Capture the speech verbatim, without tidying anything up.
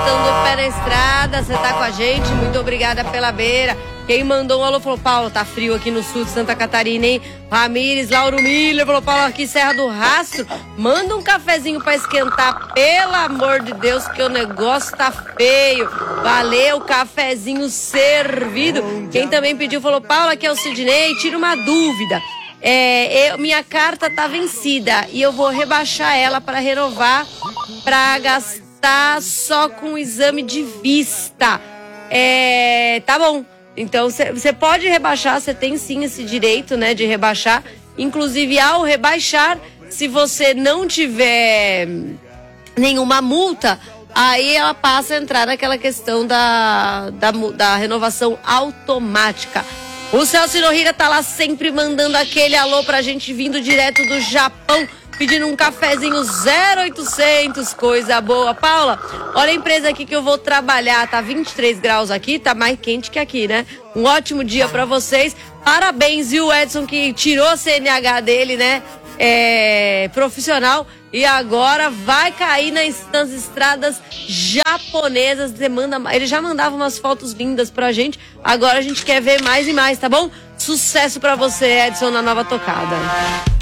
botando o pé na estrada, você tá com a gente, muito obrigada pela beira. Quem mandou um alô falou, Paulo, tá frio aqui no sul de Santa Catarina, hein? Ramires, Lauro Miller, falou, Paulo, aqui Serra do Rastro, manda um cafezinho pra esquentar, pelo amor de Deus, que o negócio tá feio. Valeu, cafezinho servido. Quem também pediu falou, Paulo, aqui é o Sidney, tira uma dúvida. É, eu, minha carta tá vencida e eu vou rebaixar ela para renovar, para gastar só com o exame de vista. É, tá bom. Então, você pode rebaixar, você tem sim esse direito, né, de rebaixar. Inclusive, ao rebaixar, se você não tiver nenhuma multa, aí ela passa a entrar naquela questão da, da, da renovação automática. O Celso Nohira tá lá sempre mandando aquele alô pra gente, vindo direto do Japão, pedindo um cafezinho zero oitocentos, coisa boa. Paula, olha a empresa aqui que eu vou trabalhar, tá vinte e três graus aqui, tá mais quente que aqui, né? Um ótimo dia pra vocês, parabéns, viu, Edson, que tirou a C N H dele, né, é, profissional, e agora vai cair nas, nas estradas japonesas. Demanda, ele já mandava umas fotos lindas pra gente, agora a gente quer ver mais e mais, tá bom? Sucesso pra você, Edson, na nova tocada.